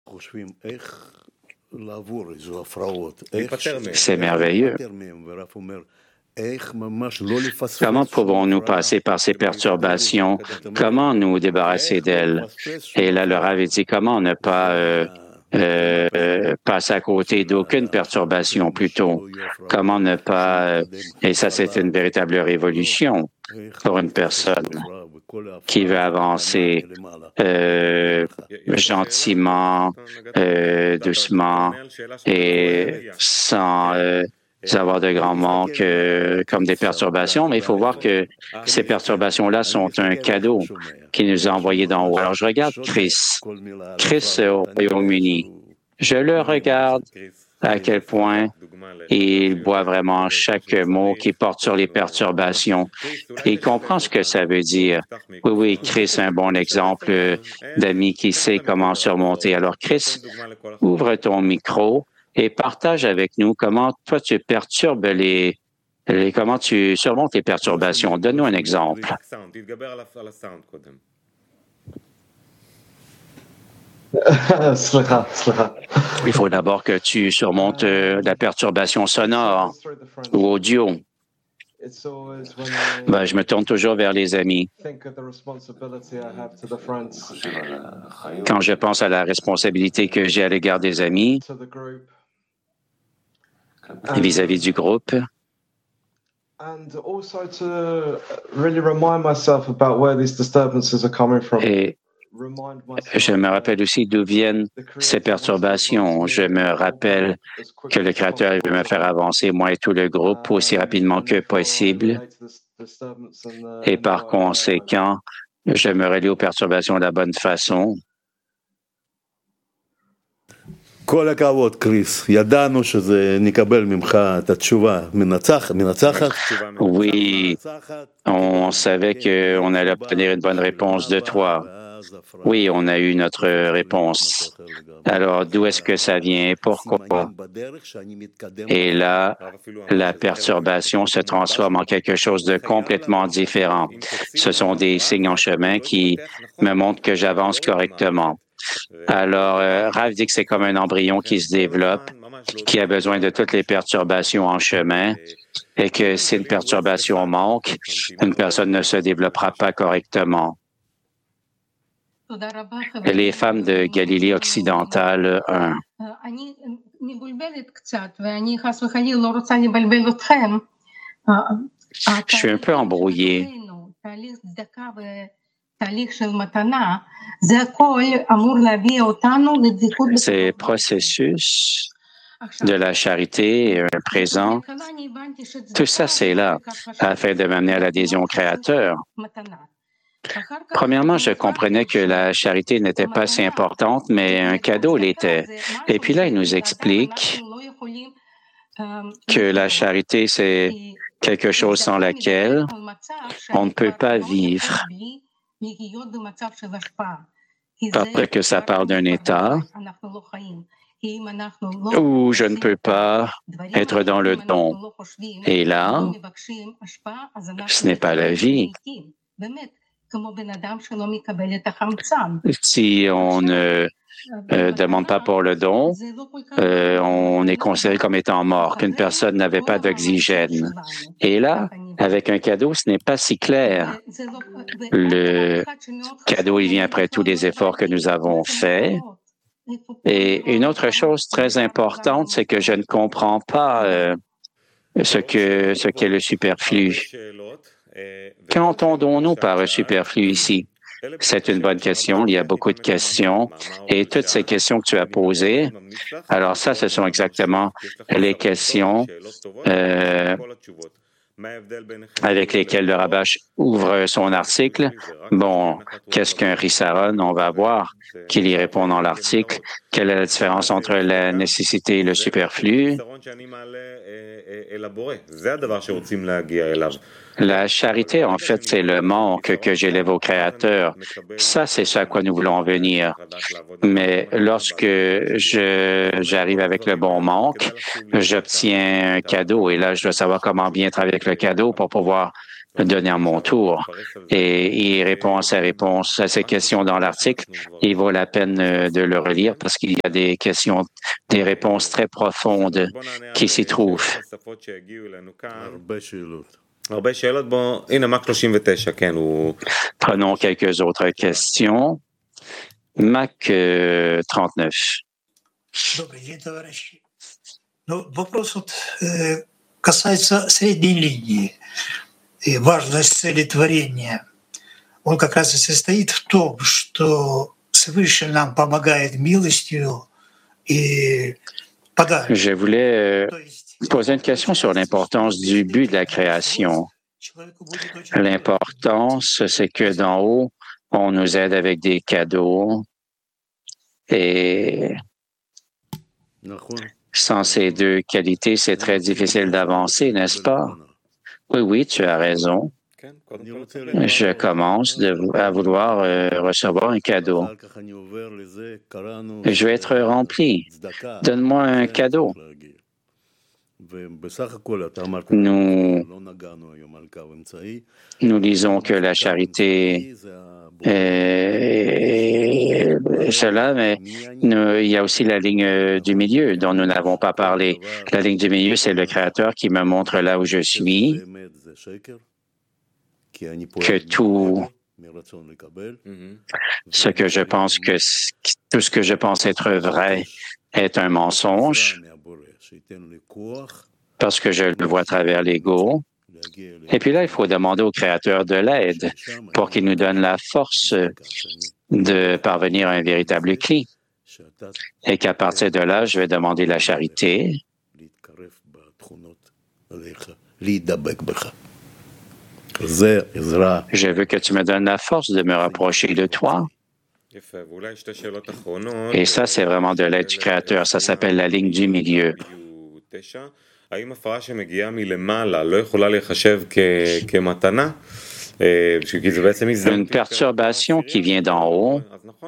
C'est merveilleux. Comment pouvons-nous passer par ces perturbations? Comment nous débarrasser d'elles? Et là, le Rav dit comment ne pas passer à côté d'aucune perturbation plutôt? Comment ne pas... et ça, c'est une véritable révolution pour une personne qui veut avancer gentiment, doucement et sans avoir de grands manques comme des perturbations, mais il faut voir que ces perturbations-là sont un cadeau qui nous a envoyé d'en haut. Alors, je regarde Chris au Royaume-Uni. Je le regarde à quel point il voit vraiment chaque mot qui porte sur les perturbations. Il comprend ce que ça veut dire. Oui, Chris est un bon exemple d'ami qui sait comment surmonter. Alors, Chris, ouvre ton micro et partage avec nous comment toi tu perturbes comment tu surmontes les perturbations. Donne-nous un exemple. Il faut d'abord que tu surmontes la perturbation sonore ou audio. Je me tourne toujours vers les amis. Quand je pense à la responsabilité que j'ai à l'égard des amis vis-à-vis du groupe, et je me rappelle aussi d'où viennent ces perturbations. Je me rappelle que le Créateur veut me faire avancer, moi et tout le groupe, aussi rapidement que possible. Et par conséquent, je me relie aux perturbations de la bonne façon. Oui, on savait qu'on allait obtenir une bonne réponse de toi. Oui, on a eu notre réponse. Alors, d'où est-ce que ça vient? Pourquoi? Et là, la perturbation se transforme en quelque chose de complètement différent. Ce sont des signes en chemin qui me montrent que j'avance correctement. Alors, Rav dit que c'est comme un embryon qui se développe, qui a besoin de toutes les perturbations en chemin, et que si une perturbation manque, une personne ne se développera pas correctement. Les femmes de Galilée occidentale 1. Je suis un peu embrouillée. Ces processus de la charité, un présent, tout ça, c'est là, afin de m'amener à l'adhésion au Créateur. Premièrement, je comprenais que la charité n'était pas si importante, mais un cadeau l'était. Et puis là, il nous explique que la charité, c'est quelque chose sans laquelle on ne peut pas vivre. Parce que ça part d'un état où je ne peux pas être dans le don. Et là, ce n'est pas la vie. Si on ne demande pas pour le don, on est considéré comme étant mort, qu'une personne n'avait pas d'oxygène. Et là, avec un cadeau, ce n'est pas si clair. Le cadeau, il vient après tous les efforts que nous avons faits. Et une autre chose très importante, c'est que je ne comprends pas ce qu'est le superflu. Qu'entendons-nous par superflu ici? C'est une bonne question. Il y a beaucoup de questions. Et toutes ces questions que tu as posées, alors ça, ce sont exactement les questions avec lesquelles le Rabash ouvre son article. Bon, qu'est-ce qu'un Rissaron? On va voir qu'il y répond dans l'article. Quelle est la différence entre la nécessité et le superflu? La charité, en fait, c'est le manque que j'élève au Créateur. Ça, c'est ce à quoi nous voulons en venir. Mais lorsque j'arrive avec le bon manque, j'obtiens un cadeau. Et là, je dois savoir comment bien travailler avec le cadeau pour pouvoir donner à mon tour. Et il répond à ces questions dans l'article. Il vaut la peine de le relire parce qu'il y a des questions, des réponses très profondes qui s'y trouvent. Prenons quelques autres questions. Mac 39. Добрый день, товарищи. Вопрос касается средней линии. И важность цели творения. Он как раз и состоит в том, что Свыше нам помогает милостью и подарком. Je voulais poser une question sur l'importance du but de la création. L'importance, c'est que d'en haut, on nous aide avec des cadeaux et sans ces deux qualités, c'est très difficile d'avancer, n'est-ce pas? Oui, tu as raison. Je commence à vouloir recevoir un cadeau. Je vais être rempli. Donne-moi un cadeau. Nous disons que la charité est cela, mais il y a aussi la ligne du milieu dont nous n'avons pas parlé. La ligne du milieu, c'est le Créateur qui me montre là où je suis, que tout ce que je pense tout ce que je pense être vrai est un mensonge parce que je le vois à travers l'ego. Et puis là, il faut demander au Créateur de l'aide pour qu'il nous donne la force de parvenir à un véritable cli. Et qu'à partir de là, je vais demander la charité. Je veux que tu me donnes la force de me rapprocher de toi. Et ça, c'est vraiment de l'aide du Créateur. Ça s'appelle la ligne du milieu. Une perturbation qui vient d'en haut,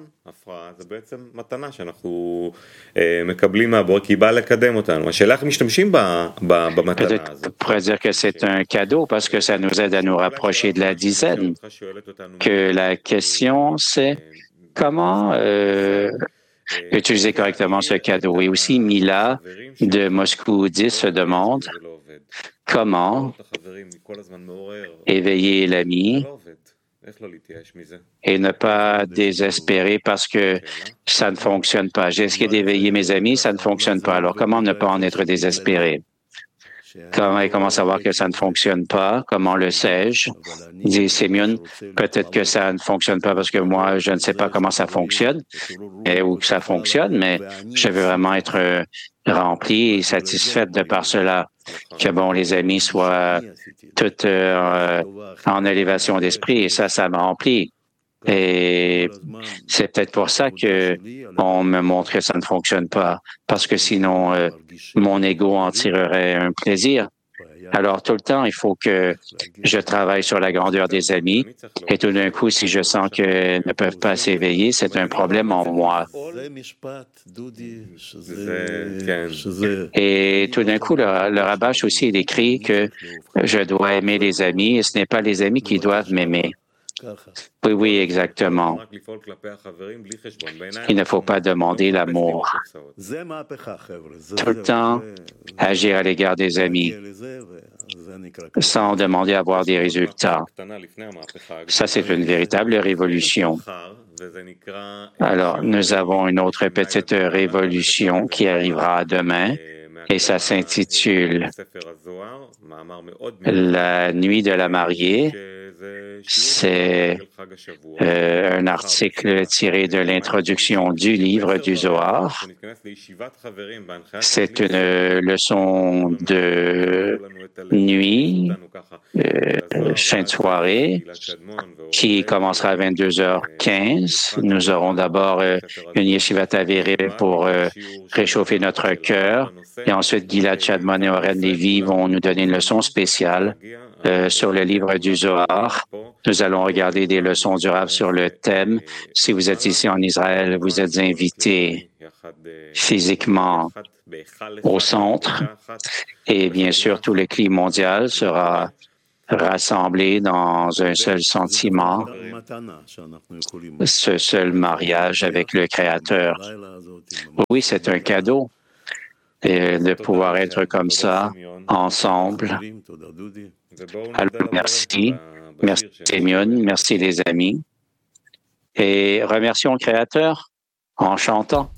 peut-être on pourrait dire que c'est un cadeau parce que ça nous aide à nous rapprocher de la dizaine. Que la question, c'est comment utiliser correctement ce cadeau. Et aussi, Mila de Moscou 10 se demande comment éveiller l'ami et ne pas désespérer parce que ça ne fonctionne pas. J'ai essayé d'éveiller mes amis, ça ne fonctionne pas. Alors, comment ne pas en être désespéré? Comment savoir que ça ne fonctionne pas? Comment le sais-je? Dit Simeon, peut-être que ça ne fonctionne pas parce que moi, je ne sais pas comment ça fonctionne ou que ça fonctionne, mais je veux vraiment être rempli et satisfaite de par cela. Que bon, les amis soient tous en élévation d'esprit et ça me remplit. Et c'est peut-être pour ça que on me montre que ça ne fonctionne pas, parce que sinon, mon ego en tirerait un plaisir. Alors, tout le temps, il faut que je travaille sur la grandeur des amis. Et tout d'un coup, si je sens qu'ils ne peuvent pas s'éveiller, c'est un problème en moi. Et tout d'un coup, le Rabash aussi, il écrit que je dois aimer les amis et ce n'est pas les amis qui doivent m'aimer. Oui, exactement. Il ne faut pas demander l'amour. Tout le temps, agir à l'égard des amis, sans demander à avoir des résultats. Ça, c'est une véritable révolution. Alors, nous avons une autre petite révolution qui arrivera demain, et ça s'intitule « La nuit de la mariée ». C'est un article tiré de l'introduction du livre du Zohar. C'est une leçon de nuit, fin de soirée, qui commencera à 22h15. Nous aurons d'abord une yeshivat avérée pour réchauffer notre cœur. Et ensuite, Gilad Shadman et Oren Lévi vont nous donner une leçon spéciale sur le livre du Zohar. Nous allons regarder des leçons du Rav sur le thème. Si vous êtes ici en Israël, vous êtes invités physiquement au centre. Et bien sûr, tout le climat mondial sera rassemblés dans un seul sentiment, ce seul mariage avec le Créateur. Oui, c'est un cadeau de pouvoir être comme ça, ensemble. Alors, merci. Merci, Sémion. Merci, les amis. Et remercions le Créateur en chantant.